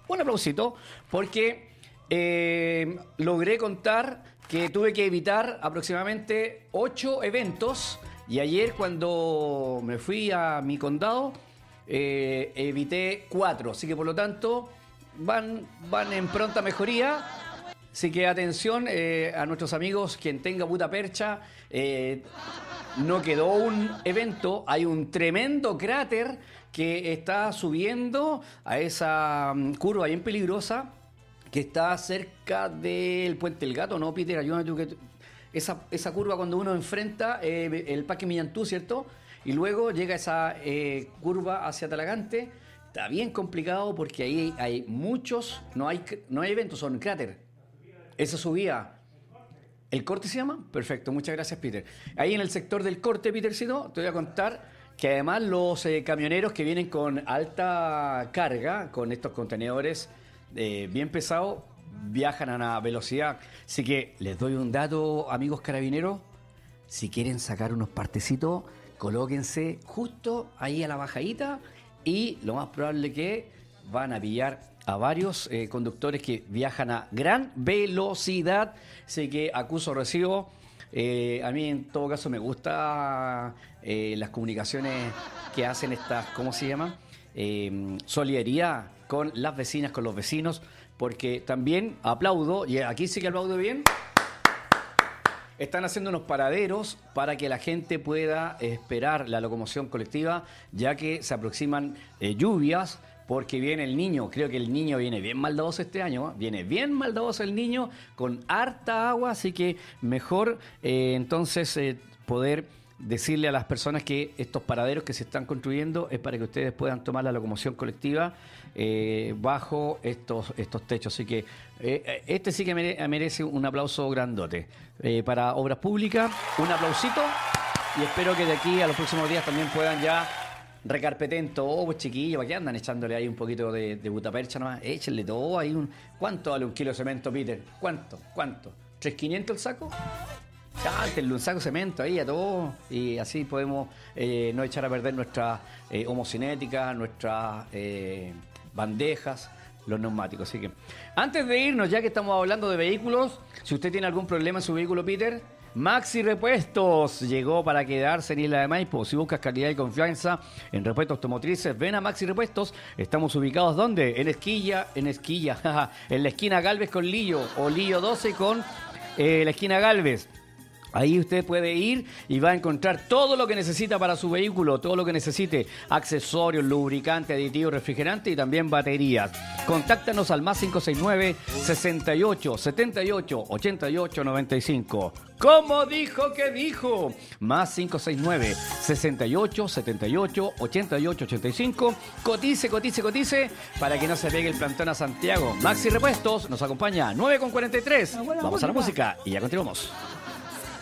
un aplausito, porque logré contar que tuve que evitar aproximadamente 8 eventos. Y ayer cuando me fui a mi condado, evité 4. Así que por lo tanto van en pronta mejoría. Así que atención a nuestros amigos, quien tenga gutapercha, no quedó un evento, hay un tremendo cráter que está subiendo a esa curva bien peligrosa que está cerca del Puente del Gato, ¿no, Peter? Ayúdame tú que... Esa curva cuando uno enfrenta el Parque Millantú, ¿cierto? Y luego llega esa curva hacia Talagante. Está bien complicado porque ahí hay muchos, no hay eventos, son cráteres. Esa subida, ¿el corte se llama? Perfecto, muchas gracias, Peter. Ahí en el sector del corte, Petercito, te voy a contar que además los camioneros que vienen con alta carga, con estos contenedores bien pesados, viajan a una velocidad. Así que les doy un dato, amigos carabineros. Si quieren sacar unos partecitos, colóquense justo ahí a la bajadita y lo más probable que van a pillar a varios conductores que viajan a gran velocidad. Así que acuso recibo. A mí en todo caso me gusta las comunicaciones que hacen estas, ¿cómo se llama? Solidaridad con las vecinas, con los vecinos, porque también aplaudo, y aquí sí que aplaudo bien, están haciendo unos paraderos para que la gente pueda esperar la locomoción colectiva, ya que se aproximan lluvias, porque viene el niño. Creo que el niño viene bien maldadoso este año, viene bien maldadoso el niño, con harta agua, así que mejor entonces poder decirle a las personas que estos paraderos que se están construyendo es para que ustedes puedan tomar la locomoción colectiva bajo estos techos. Así que este sí que merece un aplauso grandote. Para Obras Públicas, un aplausito, y espero que de aquí a los próximos días también puedan ya recarpeten todo, pues chiquillos, ¿para qué andan echándole ahí un poquito de gutapercha nomás? Échenle todo ahí. ¿Cuánto vale un kilo de cemento, Peter? ¿Cuánto? ¿3.500 el saco? Chántenle un saco de cemento ahí a todo, y así podemos no echar a perder nuestras homocinéticas, nuestras bandejas, los neumáticos. Así que antes de irnos, ya que estamos hablando de vehículos, si usted tiene algún problema en su vehículo, Peter, Maxi Repuestos llegó para quedarse en Isla de Maipo. Si buscas calidad y confianza en repuestos automotrices, ven a Maxi Repuestos. Estamos ubicados ¿dónde? En Esquilla, en la esquina Galvez con Lillo, o Lillo 12 con la esquina Galvez. Ahí usted puede ir y va a encontrar todo lo que necesita para su vehículo, todo lo que necesite, accesorios, lubricante, aditivo, refrigerante y también baterías. Contáctanos al más 569 68 78 88 95. ¿Cómo dijo que dijo? Más 569 68 78 88 85. Cotice para que no se pegue el plantón a Santiago. Maxi Repuestos nos acompaña 9:43. Vamos a la música y ya continuamos.